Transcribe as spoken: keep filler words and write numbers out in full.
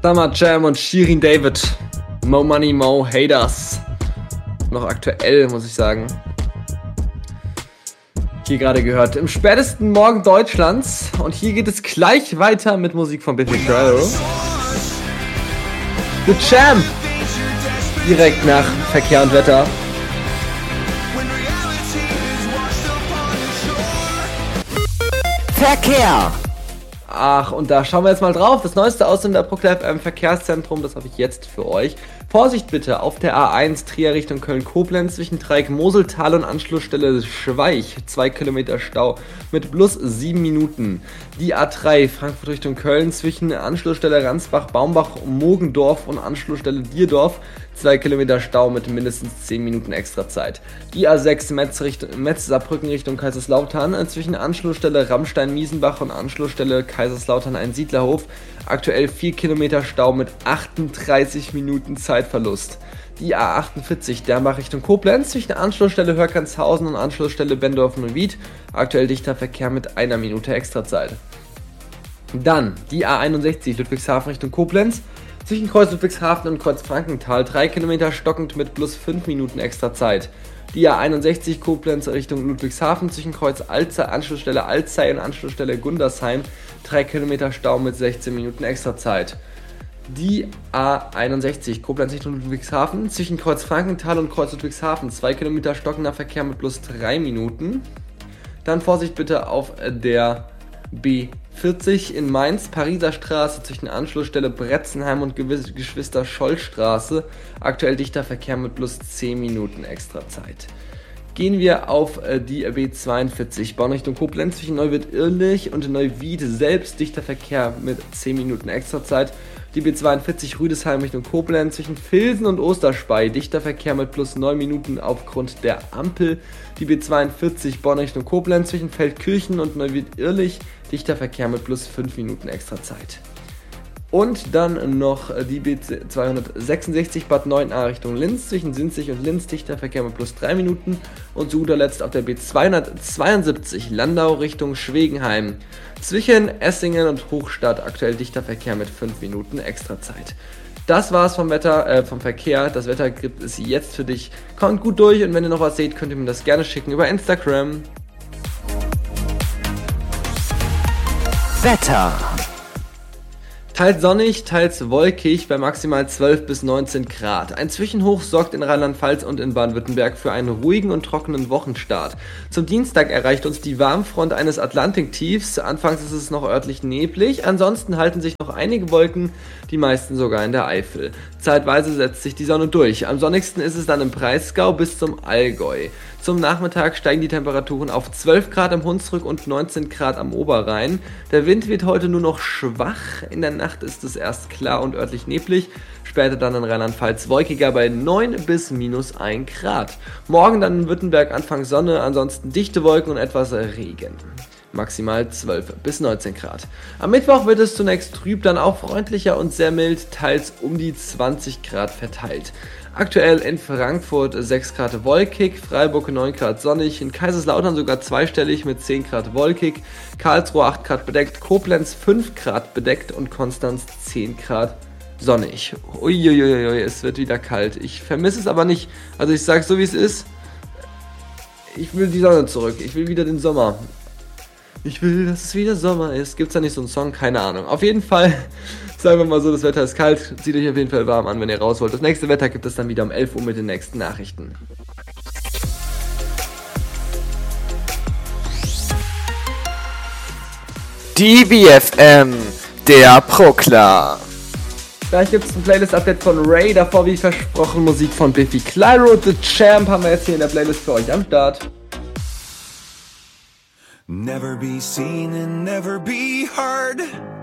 Summer Jam und Shirin David. Mo Money, Mo Haters. Noch aktuell, muss ich sagen. Hier gerade gehört. Im spätesten Morgen Deutschlands. Und hier geht es gleich weiter mit Musik von Biffy Clyro. The Champ. Direkt nach Verkehr und Wetter. Verkehr. Ach, und da schauen wir jetzt mal drauf. Das Neueste aus dem Prokla F M Verkehrszentrum, das habe ich jetzt für euch. Vorsicht bitte auf der A eins Trier Richtung Köln-Koblenz zwischen Dreieck Moseltal und Anschlussstelle Schweich. zwei Kilometer Stau mit plus sieben Minuten. Die A drei Frankfurt Richtung Köln zwischen Anschlussstelle Ransbach-Baumbach-Mogendorf und Anschlussstelle Dierdorf. zwei Kilometer Stau mit mindestens zehn Minuten extra Zeit. Die A sechs Metz, Metz Saarbrücken Richtung Kaiserslautern zwischen Anschlussstelle Rammstein-Miesenbach und Anschlussstelle Kaiserslautern Einsiedlerhof. Aktuell vier Kilometer Stau mit achtunddreißig Minuten Zeitverlust. Die A achtundvierzig Dernbach Richtung Koblenz zwischen Anschlussstelle Hörkanshausen und Anschlussstelle Bendorf-Neuwied. Aktuell dichter Verkehr mit einer Minute extra Zeit. Dann die A einundsechzig Ludwigshafen Richtung Koblenz. Zwischen Kreuz Ludwigshafen und Kreuz Frankenthal drei Kilometer stockend mit plus fünf Minuten extra Zeit. Die A einundsechzig Koblenz Richtung Ludwigshafen zwischen Kreuz Alzey, Anschlussstelle Alzey und Anschlussstelle Gundersheim drei Kilometer Stau mit sechzehn Minuten extra Zeit. Die A einundsechzig Koblenz Richtung Ludwigshafen zwischen Kreuz Frankenthal und Kreuz Ludwigshafen zwei Kilometer stockender Verkehr mit plus drei Minuten. Dann Vorsicht bitte auf der B vierzig in Mainz, Pariser Straße zwischen Anschlussstelle Bretzenheim und Geschwister-Scholl-Straße. Aktuell dichter Verkehr mit plus zehn Minuten extra Zeit. Gehen wir auf die B zweiundvierzig, Bonn Richtung Koblenz zwischen Neuwied-Irlich und Neuwied selbst, dichter Verkehr mit zehn Minuten extra Zeit. Die B zweiundvierzig Rüdesheim Richtung Koblenz zwischen Vilsen und Osterspey, dichter Verkehr mit plus neun Minuten aufgrund der Ampel. Die B zweiundvierzig Bonn Richtung Koblenz zwischen Feldkirchen und Neuwied-Irlich, dichter Verkehr mit plus fünf Minuten extra Zeit. Und dann noch die B zweihundertsechsundsechzig Bad neuenahr Richtung Linz zwischen Sinzig und Linz, dichter Verkehr mit plus drei Minuten. Und zu guter Letzt auf der B zweihundertzweiundsiebzig Landau Richtung Schwegenheim zwischen Essingen und Hochstadt, aktuell dichter Verkehr mit fünf Minuten extra Zeit. Das war's vom Wetter, äh, vom Verkehr. Das Wetter gibt es jetzt für dich. Kommt gut durch und wenn ihr noch was seht, könnt ihr mir das gerne schicken über Instagram. Wetter. Teils sonnig, teils wolkig bei maximal zwölf bis neunzehn Grad. Ein Zwischenhoch sorgt in Rheinland-Pfalz und in Baden-Württemberg für einen ruhigen und trockenen Wochenstart. Zum Dienstag erreicht uns die Warmfront eines Atlantiktiefs. Anfangs ist es noch örtlich neblig, ansonsten halten sich noch einige Wolken, die meisten sogar in der Eifel. Zeitweise setzt sich die Sonne durch. Am sonnigsten ist es dann im Breisgau bis zum Allgäu. Zum Nachmittag steigen die Temperaturen auf zwölf Grad im Hunsrück und neunzehn Grad am Oberrhein. Der Wind wird heute nur noch schwach. In der Nacht ist es erst klar und örtlich neblig. Später dann in Rheinland-Pfalz wolkiger bei neun bis minus ein Grad. Morgen dann in Württemberg anfangs Sonne, ansonsten dichte Wolken und etwas Regen. Maximal zwölf bis neunzehn Grad. Am Mittwoch wird es zunächst trüb, dann auch freundlicher und sehr mild, teils um die zwanzig Grad verteilt. Aktuell in Frankfurt sechs Grad wolkig, Freiburg neun Grad sonnig, in Kaiserslautern sogar zweistellig mit zehn Grad wolkig, Karlsruhe acht Grad bedeckt, Koblenz fünf Grad bedeckt und Konstanz zehn Grad sonnig. Uiuiui, es wird wieder kalt. Ich vermisse es aber nicht. Also ich sage so wie es ist, ich will die Sonne zurück, ich will wieder den Sommer. Ich will, dass es wieder Sommer ist. Gibt's da nicht so einen Song? Keine Ahnung. Auf jeden Fall, sagen wir mal so, das Wetter ist kalt. Zieht euch auf jeden Fall warm an, wenn ihr raus wollt. Das nächste Wetter gibt es dann wieder um elf Uhr mit den nächsten Nachrichten. Die B F M, der Prokla. Gleich gibt es ein Playlist-Update von Ray. Davor, wie versprochen, Musik von Biffy Clyro. The Champ haben wir jetzt hier in der Playlist für euch am Start. Never be seen and never be heard.